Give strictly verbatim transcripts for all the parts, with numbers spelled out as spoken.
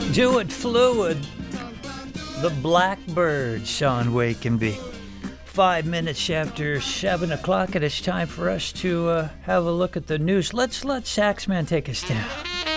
Do it fluid. The Blackbird, Sean Wakenby. Five minutes after seven o'clock, and it's time for us to uh, have a look at the news. Let's let Saxman take us down.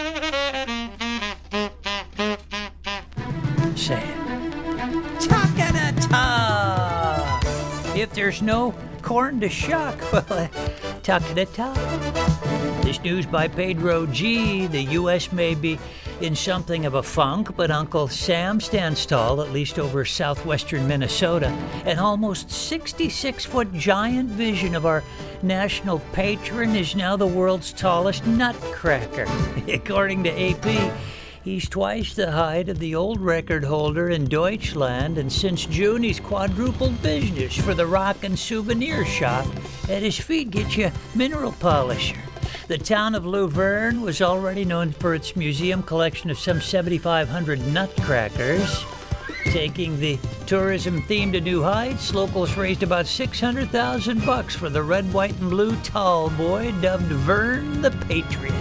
Say it. Ta-ka-da-ta! If there's no corn to shuck, well, uh, ta-ka-da-ta. This news by Pedro G. The U S may be in something of a funk, but Uncle Sam stands tall, at least over southwestern Minnesota. An almost sixty-six foot giant vision of our national patron is now the world's tallest nutcracker. According to A P, he's twice the height of the old record holder in Deutschland, and since June he's quadrupled business for the Rockin' Souvenir Shop. At his feet get you mineral polisher. The town of Luverne was already known for its museum collection of some seventy-five hundred nutcrackers. Taking the tourism theme to new heights, locals raised about six hundred thousand bucks for the red, white, and blue tall boy dubbed Vern the Patriot.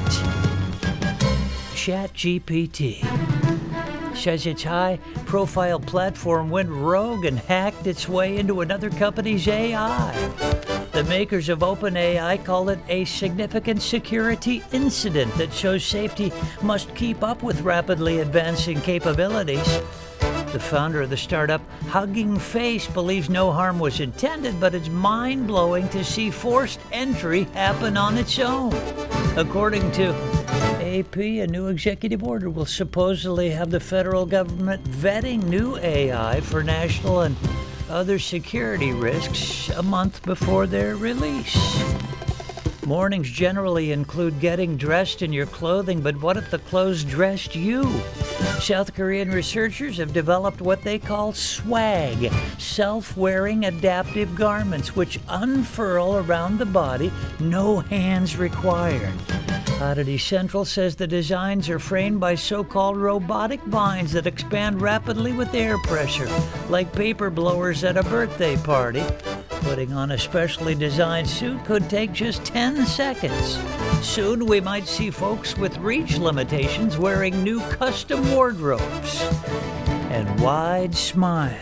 ChatGPT says its high-profile platform went rogue and hacked its way into another company's A I. The makers of OpenAI call it a significant security incident that shows safety must keep up with rapidly advancing capabilities. The founder of the startup, Hugging Face, believes no harm was intended, but it's mind-blowing to see forced entry happen on its own. According to A P, a new executive order will supposedly have the federal government vetting new A I for national and other security risks a month before their release. Mornings generally include getting dressed in your clothing, but what if the clothes dressed you? South Korean researchers have developed what they call swag, self-wearing adaptive garments which unfurl around the body, no hands required. Oddity Central says the designs are framed by so-called robotic vines that expand rapidly with air pressure, like paper blowers at a birthday party. Putting on a specially designed suit could take just ten seconds. Soon we might see folks with reach limitations wearing new custom wardrobes and wide smiles.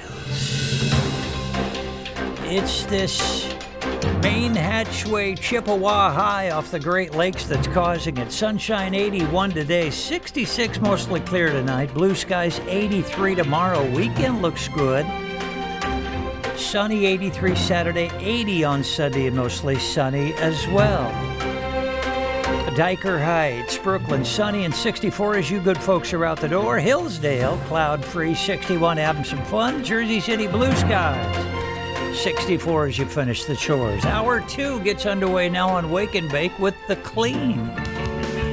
It's this main hatchway Chippewa high off the Great Lakes that's causing it. Sunshine eighty-one today, sixty-six mostly clear tonight. Blue skies eighty-three tomorrow. Weekend looks good. Sunny eighty-three Saturday, eighty on Sunday, and mostly sunny as well. Diker Heights, Brooklyn, sunny and sixty-four as you good folks are out the door. Hillsdale, cloud-free, sixty-one, having some fun. Jersey City, blue skies, sixty-four as you finish the chores. Hour two gets underway now on Wake and Bake with The Clean.